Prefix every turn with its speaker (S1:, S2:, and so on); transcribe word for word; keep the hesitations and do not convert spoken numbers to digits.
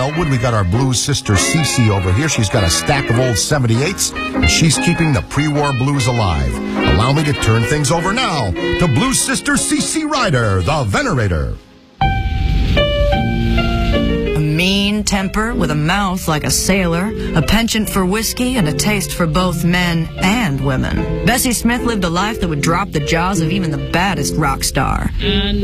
S1: Wildwood. We got our blues sister Cece over here. She's got a stack of old seventy-eights, and she's keeping the pre-war blues alive. Allow me to turn things over now to blues sister Cece Ryder, the Venerator.
S2: Mean temper with a mouth like a sailor, a penchant for whiskey, and a taste for both men and women. Bessie Smith lived a life that would drop the jaws of even the baddest rock star.